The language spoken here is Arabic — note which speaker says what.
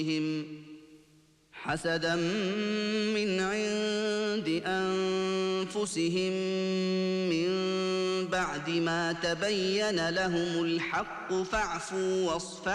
Speaker 1: حسدا من عند أنفسهم من بعد ما تبين لهم الحق فاعفوا واصفحوا